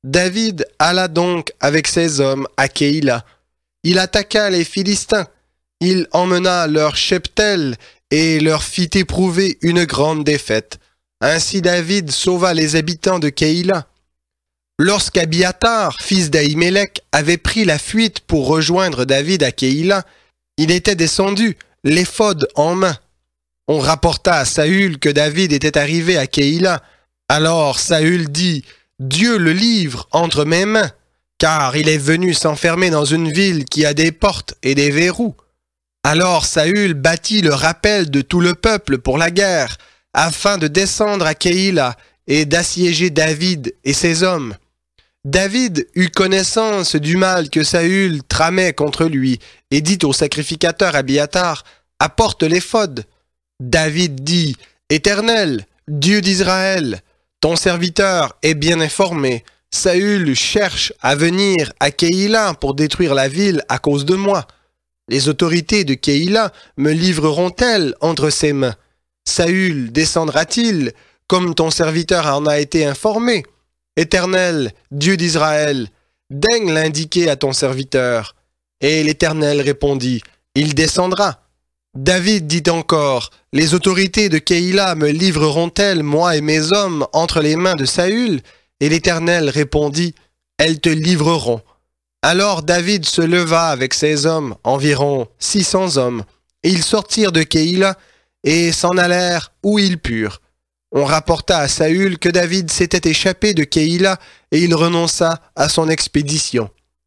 David alla donc avec ses hommes à Keïla. Il attaqua les Philistins. Il emmena leur cheptel et leur fit éprouver une grande défaite. Ainsi David sauva les habitants de Keïla. Lorsqu'Abiatar, fils d'Ahimelech, avait pris la fuite pour rejoindre David à Keïla, il était descendu, l'éphod en main. On rapporta à Saül que David était arrivé à Keïla. Alors Saül dit « Dieu le livre entre mes mains, car il est venu s'enfermer dans une ville qui a des portes et des verrous. » Alors Saül bâtit le rappel de tout le peuple pour la guerre, afin de descendre à Keïla et d'assiéger David et ses hommes. David eut connaissance du mal que Saül tramait contre lui et dit au sacrificateur Abiatar, « Apporte l'éphod. » David dit, « Éternel, Dieu d'Israël, ton serviteur est bien informé. Saül cherche à venir à Keïla pour détruire la ville à cause de moi. Les autorités de Keïla me livreront-elles entre ses mains? Saül descendra-t-il, comme ton serviteur en a été informé? Éternel, Dieu d'Israël, daigne l'indiquer à ton serviteur. » Et l'Éternel répondit, « Il descendra. » David dit encore, « Les autorités de Keïla me livreront-elles, moi et mes hommes, entre les mains de Saül? » Et l'Éternel répondit, « Elles te livreront. » Alors David se leva avec ses hommes, environ 600 hommes, et ils sortirent de Keïla et s'en allèrent où ils purent. On rapporta à Saül que David s'était échappé de Keïla et il renonça à son expédition.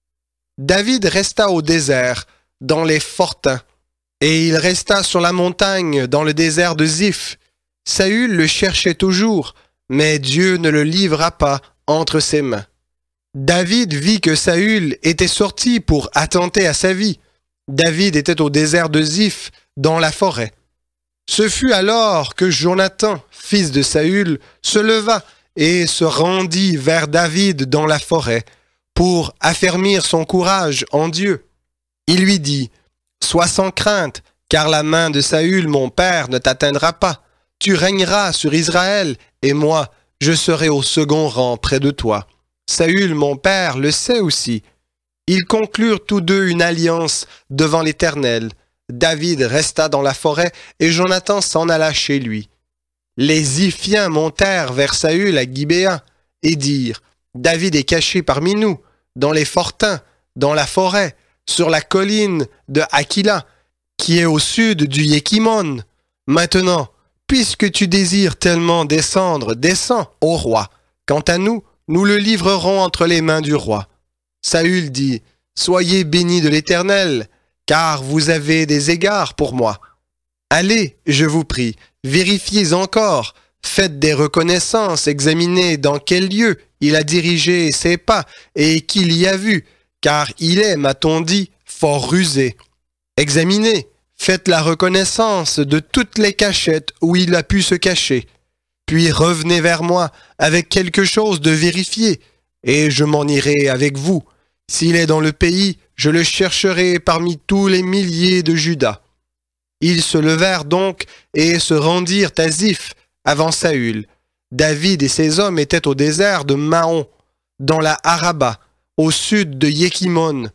David resta au désert, dans les fortins, et il resta sur la montagne, dans le désert de Ziph. Saül le cherchait toujours, mais Dieu ne le livra pas entre ses mains. David vit que Saül était sorti pour attenter à sa vie. David était au désert de Ziph, dans la forêt. Ce fut alors que Jonathan, fils de Saül, se leva et se rendit vers David dans la forêt pour affermir son courage en Dieu. Il lui dit, « Sois sans crainte, car la main de Saül, mon père, ne t'atteindra pas. Tu régneras sur Israël, et moi, je serai au second rang près de toi. Saül, mon père, le sait aussi. » Ils conclurent tous deux une alliance devant l'Éternel. David resta dans la forêt et Jonathan s'en alla chez lui. Les Ziphiens montèrent vers Saül à Gibéa et dirent, « David est caché parmi nous, dans les fortins, dans la forêt, sur la colline de Hakila, qui est au sud du Yékimon. Maintenant, puisque tu désires tellement descendre, descends au roi. Quant à nous, nous le livrerons entre les mains du roi. » Saül dit, « Soyez bénis de l'Éternel, car vous avez des égards pour moi. Allez, je vous prie, vérifiez encore, faites des reconnaissances, examinez dans quel lieu il a dirigé ses pas et qui l'y a vu, car il est, m'a-t-on dit, fort rusé. Examinez, faites la reconnaissance de toutes les cachettes où il a pu se cacher. Puis revenez vers moi avec quelque chose de vérifié, et je m'en irai avec vous. S'il est dans le pays, je le chercherai parmi tous les milliers de Juda. » Ils se levèrent donc et se rendirent à Ziph avant Saül. David et ses hommes étaient au désert de Maon, dans la Araba, au sud de Yékimon.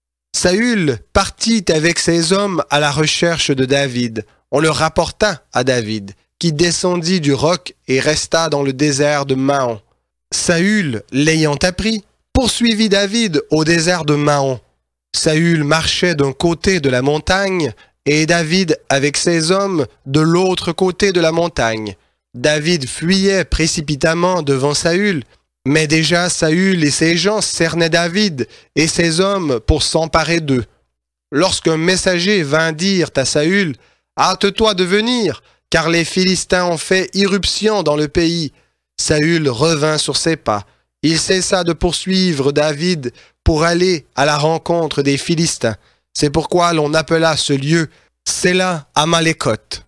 Saül partit avec ses hommes à la recherche de David. On le rapporta à David, qui descendit du roc et resta dans le désert de Maon. Saül, l'ayant appris, poursuivit David au désert de Maon. Saül marchait d'un côté de la montagne et David avec ses hommes de l'autre côté de la montagne. David fuyait précipitamment devant Saül, mais déjà Saül et ses gens cernaient David et ses hommes pour s'emparer d'eux. Lorsqu'un messager vint dire à Saül, « Hâte-toi de venir, car les Philistins ont fait irruption dans le pays. » Saül revint sur ses pas. Il cessa de poursuivre David pour aller à la rencontre des Philistins. C'est pourquoi l'on appela ce lieu Séla Amalekot.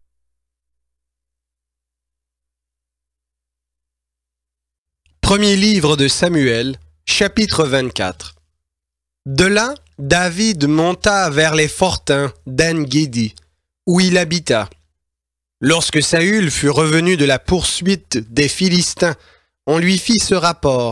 Premier livre de Samuel, chapitre 24. De là, David monta vers les fortins d'En-Guédi, où il habita. Lorsque Saül fut revenu de la poursuite des Philistins, on lui fit ce rapport.